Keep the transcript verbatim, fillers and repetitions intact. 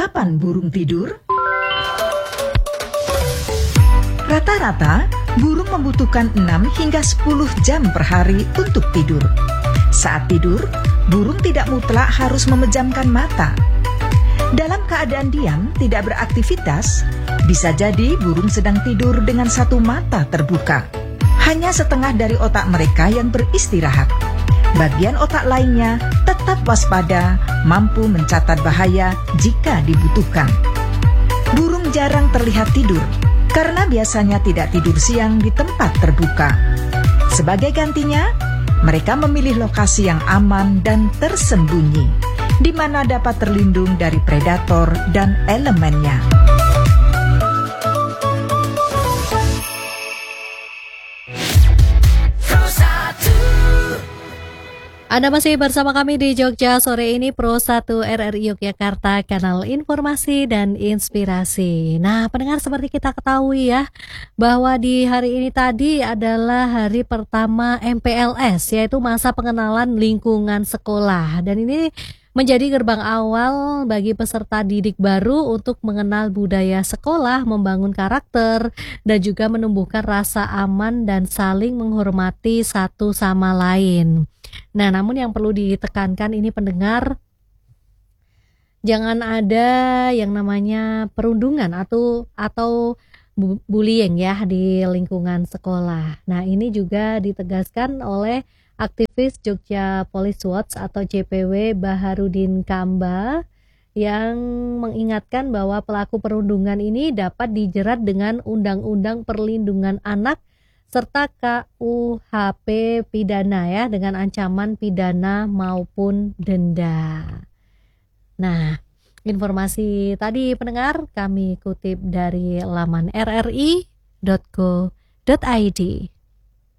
Kapan burung tidur? Rata-rata, burung membutuhkan enam hingga sepuluh jam per hari untuk tidur. Saat tidur, burung tidak mutlak harus memejamkan mata. Dalam keadaan diam, tidak beraktivitas, bisa jadi burung sedang tidur dengan satu mata terbuka. Hanya setengah dari otak mereka yang beristirahat. Bagian otak lainnya tetap waspada, mampu mencatat bahaya jika dibutuhkan. Burung jarang terlihat tidur, karena biasanya tidak tidur siang di tempat terbuka. Sebagai gantinya, mereka memilih lokasi yang aman dan tersembunyi, di mana dapat terlindung dari predator dan elemennya. Anda masih bersama kami di Jogja sore ini, Pro satu R R I Yogyakarta, kanal informasi dan inspirasi. Nah, pendengar, seperti kita ketahui ya, bahwa di hari ini tadi adalah hari pertama M P L S, yaitu masa pengenalan lingkungan sekolah. Dan ini menjadi gerbang awal bagi peserta didik baru untuk mengenal budaya sekolah, membangun karakter, dan juga menumbuhkan rasa aman dan saling menghormati satu sama lain. Nah, namun yang perlu ditekankan ini, pendengar, jangan ada yang namanya perundungan atau atau bullying ya di lingkungan sekolah. Nah, ini juga ditegaskan oleh aktivis Jogja Police Watch atau J P W Baharudin Kamba yang mengingatkan bahwa pelaku perundungan ini dapat dijerat dengan Undang-Undang Perlindungan Anak serta K U H P pidana ya, dengan ancaman pidana maupun denda. Nah, informasi tadi, pendengar, kami kutip dari laman r r i dot go dot i d.